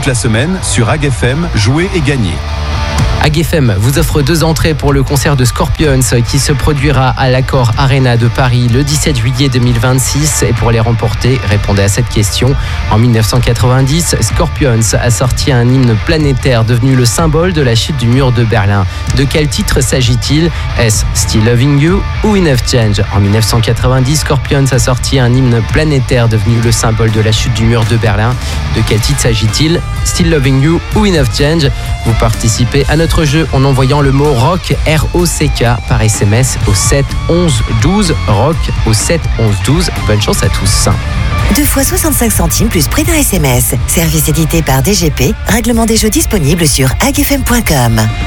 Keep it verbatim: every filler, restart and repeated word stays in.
Toute la semaine, sur A G F M, jouez et gagnez. A G F M vous offre deux entrées pour le concert de Scorpions qui se produira à l'Accor Arena de Paris le dix-sept juillet deux mille vingt-six. Et pour les remporter, répondez à cette question. En dix-neuf cent quatre-vingt-dix, Scorpions a sorti un hymne planétaire devenu le symbole de la chute du mur de Berlin. De quel titre s'agit-il ? Est-ce Still Loving You ou Enough Change ? En dix-neuf cent quatre-vingt-dix, Scorpions a sorti un hymne planétaire devenu le symbole de la chute du mur de Berlin. De quel titre s'agit-il ? Still Loving You ou Enough Change ? Vous participez à notre jeu en envoyant le mot rock R O C K par S M S au sept onze douze, rock au sept onze douze. Bonne chance à tous. deux fois soixante-cinq centimes plus prix d'un S M S. Service édité par D G P. Règlement des jeux disponible sur agfm point com.